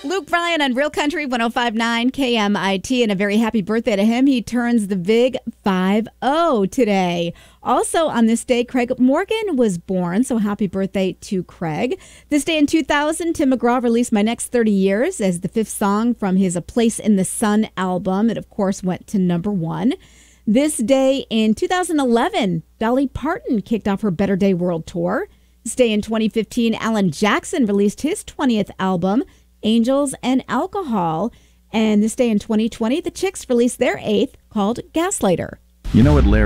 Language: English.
Luke Bryan on Real Country 105.9 KMIT, and a very happy birthday to him. He turns the big 50 today. Also on this day, Craig Morgan was born, so happy birthday to Craig. This day in 2000, Tim McGraw released My Next 30 Years as the fifth song from his A Place in the Sun album. It, of course, went to #1. This day in 2011, Dolly Parton kicked off her Better Day World Tour. This day in 2015, Alan Jackson released his 20th album, Angels and Alcohol. And this day in 2020, the Chicks released their 8th, called Gaslighter. You know what Larry